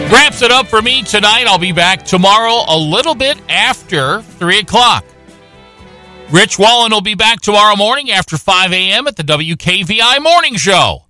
Wraps it up for me tonight. I'll be back tomorrow a little bit after 3 o'clock. Rich Wallen will be back tomorrow morning after 5 a.m. at the WKVI Morning Show.